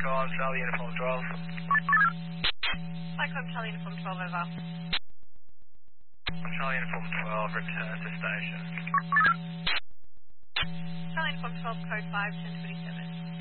Control, Charlie Uniform 12. Cyclone Charlie Uniform 12, over. Charlie Uniform 12, return to station. Charlie Uniform 12, code 5, 1027.